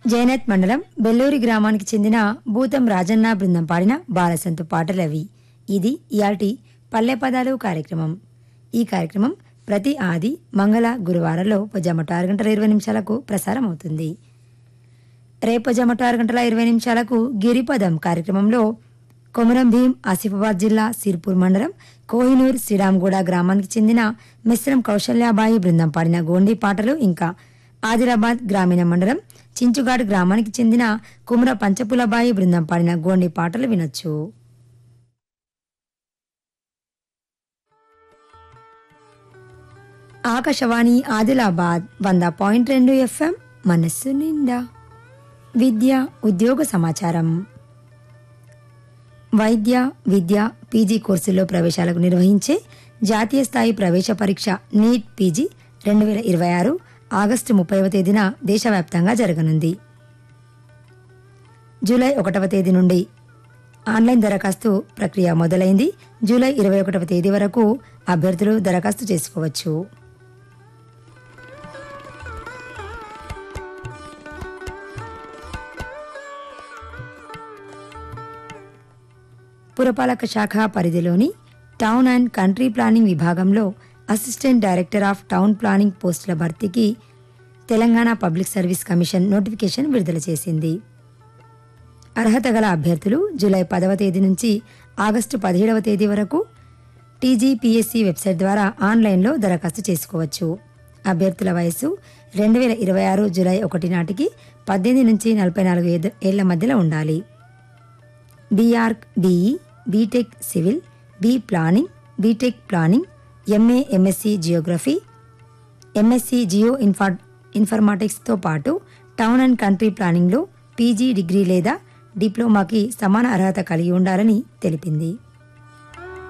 జైనత్ మండలం బెల్లూరి గ్రామానికి చెందిన భూతం రాజన్న బృందం పాడిన బాలసంతు పాటలవి. ఇది ఇయాల్టి పల్లె పదాలు కార్యక్రమం. ఈ కార్యక్రమం ప్రతి ఆది, మంగళ, గురువారంలో పొజామట 6:20 ప్రసారం అవుతుంది. రేపు పొజామట 6:20 గిరిపదం కార్యక్రమంలో కొమరం భీం ఆసిఫాబాద్ జిల్లా సిర్పూర్ మండలం కోహినూర్ శ్రీరామ్గూడ గ్రామానికి చెందిన మిశ్రం కౌశల్యాబాయి బృందం పాడిన గోండి పాటలు, ఇంకా ఆదిలాబాద్ గ్రామీణ మండలం చించుగాడ్ గ్రామానికి చెందిన కుమ్ర పంచపులబాయి బృందం పాడిన గోండి పాటలు వినొచ్చు. ఆకాశవాణి ఆదిలాబాద్ 100.2 FM మనస్సు నిండా. విద్య ఉద్యోగ సమాచారం. వైద్య, విద్య, పీజీ కోర్సుల్లో ప్రవేశాలకు నిర్వహించే జాతీయ స్థాయి ప్రవేశ పరీక్ష నీట్ పీజీ 2026 ఆగస్టు 30వ తేదీన దేశవ్యాప్తంగా జరగనుంది. జూలై 1వ తేదీ నుండి ఆన్లైన్ దరఖాస్తు ప్రక్రియ మొదలైంది. జూలై 21వ తేదీ వరకు అభ్యర్థులు దరఖాస్తు చేసుకోవచ్చు. పురపాలక శాఖ పరిధిలోని టౌన్ అండ్ కంట్రీ ప్లానింగ్ విభాగంలో assistant director of town planning పోస్టుల భర్తీకి Telangana public service commission notification విడుదల చేసింది. అర్హత గల అభ్యర్థులు జూలై 10వ తేదీ నుంచి ఆగస్టు 17వ తేదీ వరకు టీజీపీఎస్సీ వెబ్సైట్ ద్వారా ఆన్లైన్లో దరఖాస్తు చేసుకోవచ్చు. అభ్యర్థుల వయస్సు 2026 జూలై 1 నాటికి 18 నుంచి 44 ఏళ్ల మధ్యలో ఉండాలి. B.Arch, BE, BTech civil, B planning, BTech planning, MA, MSc Geography, MSc Jio ఇన్ఫర్మాటిక్స్తో పాటు టౌన్ అండ్ కంట్రీ ప్లానింగ్లో పీజీ డిగ్రీ లేదా డిప్లొమాకి సమాన అర్హత కలిగి ఉండాలని తెలిపింది.